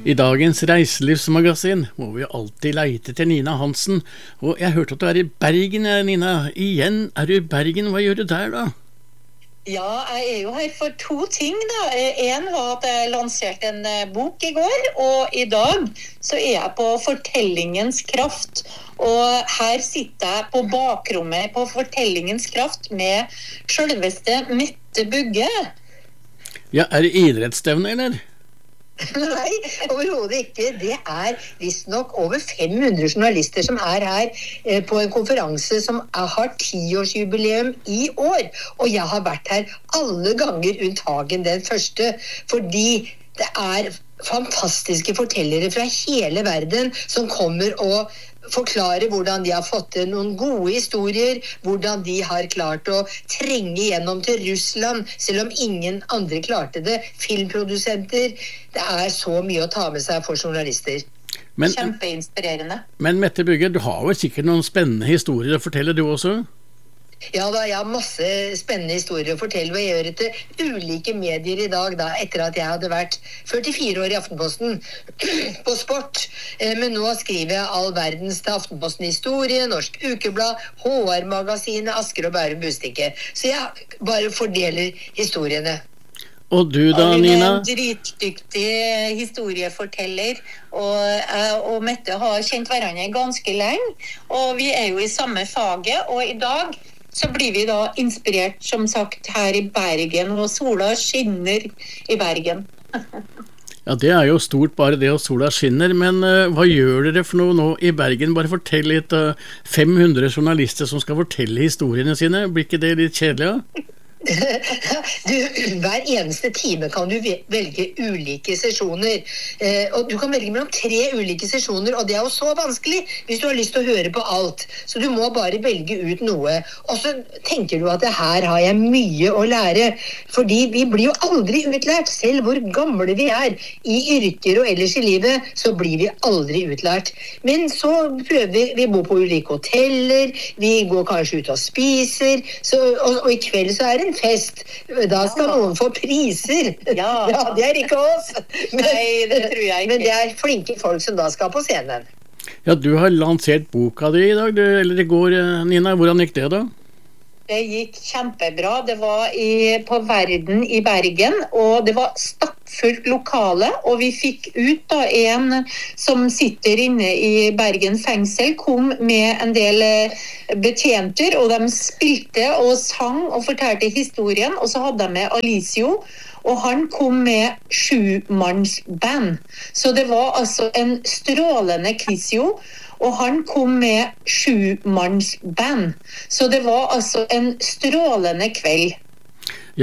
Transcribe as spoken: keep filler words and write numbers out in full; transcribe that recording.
I dagens reiselivsmagasin må vi alltid leite til Nina Hansen, og jeg hørte at du er i Bergen, Nina. Igjen, er du i Bergen, hva gjør du der da? Ja, jeg er jo her for to ting da. En var at jeg lanserte en bok i går, og i dag så er jeg på Fortellingens kraft. Og her sitter jeg på bakrommet på Fortellingens kraft med selveste Mette Bugge. Ja, er det idrettsstevne, eller? Nei, overhovedet ikke. Det er visst nok over fem hundre journalister som er her eh, på en konferanse som har tiårsjubileum i år. Og jeg har vært her alle ganger unntagen den første, fordi det er fantastiske fortellere fra hele verden som kommer og forklare hvordan de har fått til noen gode historier, hvordan de har klart å trenge gjennom til Russland, selv om ingen andre klarte det. Filmprodusenter, det er så mye å ta med seg for journalister. Men, Kjempeinspirerende. Men Mette Bugge, du har vel sikkert noen spennende historier å fortelle du også? Ja da, jeg har masse spennende historier å fortelle, og jeg gjør det til ulike medier i dag da, etter at jeg hadde vært førtifire år i Aftenposten på sport. Men nå skriver jeg all verdens til Aftenposten historie, Norsk Ukeblad, H R-magasinet, Asker og Bærum Bustikke. Så jeg bare fordeler historiene. Og du da, og Nina? Og en dritdyktig historieforteller, og jeg og Mette har kjent hverandre ganske lenge, og vi er jo i samme faget, og i dag så blir vi da inspirert, som sagt, her i Bergen, og sola skinner i Bergen. Ja, det er jo stort bare det, og sola skinner, men uh, hva gjør dere for noe nå i Bergen? Bare fortell litt, uh, fem hundre journalister som skal fortelle historiene sine, blir ikke det litt kjedelig, ja? Du, hver eneste time kan du velge ulike sesjoner, eh, og du kan velge mellom tre ulike sesjoner, og det er jo så vanskelig hvis du har lyst til å høre på alt, så du må bare velge ut noe. Og så tenker du at det her har jeg mye å lære, fordi vi blir jo aldri utlært, selv hvor gamle vi er i yrker og ellers i livet, så blir vi aldri utlært. Men så prøver vi, vi bor på ulike hoteller, vi går kanskje ut og spiser, så, og, og i kveld så er det en fest. Da skal ja. Noen få priser. Ja. Ja, det er ikke oss. Men, Nei, det tror jeg ikke. Men det er flinke folk som da skal på scenen. Ja, du har lansert boka di i dag, du, eller i går, Nina. Hvordan gikk det da? Det gikk kjempebra. Det var i, på Verden i Bergen, og det var stappfullt lokale, og vi fikk ut da en som sitter inne i Bergen fengsel, kom med en del betjenter, og de spilte og sang og fortalte historien, og så hadde de med Alicio, og han kom med sjumannsband. Så det var altså en strålende quizio, og han kom med sjumannsband. Så det var altså en strålende kveld.